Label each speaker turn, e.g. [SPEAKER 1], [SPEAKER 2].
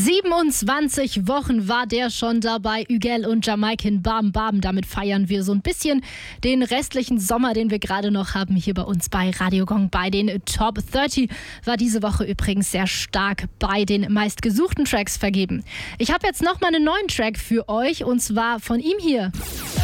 [SPEAKER 1] 27 Wochen war der schon dabei, Ügel und Jamaican Bam Bam. Damit feiern wir so ein bisschen den restlichen Sommer, den wir gerade noch haben, hier bei uns bei Radio Gong. Bei den Top 30 war diese Woche übrigens sehr stark bei den meistgesuchten Tracks vergeben. Ich habe jetzt nochmal einen neuen Track für euch, und zwar von ihm hier.